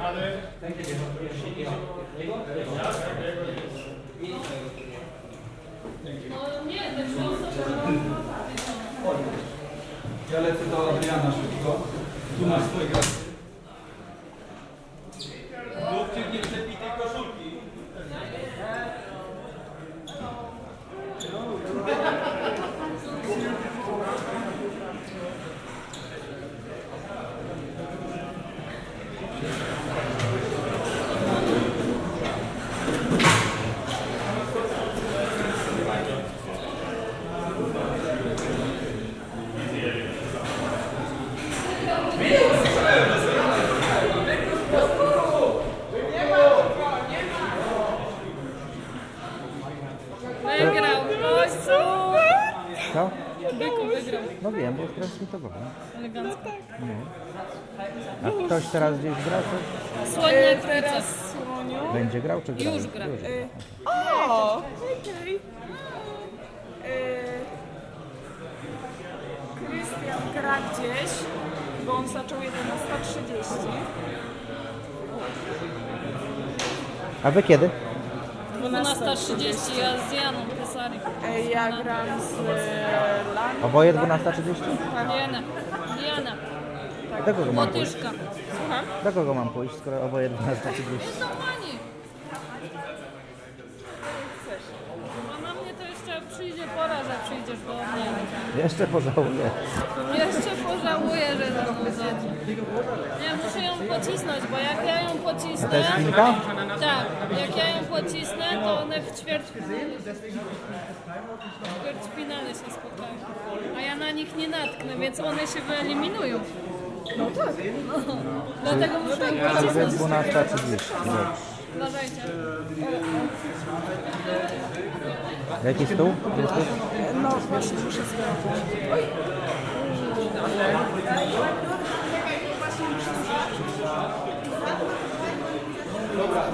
No nie, te włosy. Ja lecę do Adriana szybko. Tu masz swoje graty. Lubczyk nie przepi tej koszulki. Wygrał w końcu! Co? Byku wygrał. No wiem, bo jest transmitowane. Elegancko. A ktoś teraz gdzieś gra? Coś? Słonie Teraz Słoniu. Będzie grał czy gra? Już gra. O! Okej. Krystian gra gdzieś, bo on zaczął 11:30. A wy kiedy? 12:30, ja z Janą Pesary. Ja gram z Lani. Oboje 12:30? Diana. Diana. Do kogo mam pójść? Motyszka. Słucham? Do kogo mam pójść, skoro oboje 12:30? No pani. A na mnie to jeszcze przyjdzie pora, że przyjdziesz do mnie. Jeszcze pożałuję. Jeszcze pożałuję, że zabudzę. Nie, muszę ją pocisnąć, bo jak ja ją pocisnę... A to jest Finka? Tak, jak ja ją pocisnę, to one w ćwierćfinale się spotkają. A ja na nich nie natknę, więc one się wyeliminują. No tak. No, dlatego muszę ją Czyli wy pocisnąć. 12:30. Uważajcie. Jaki stół? Gdzie jest stół? No właśnie, muszę sprawdzić.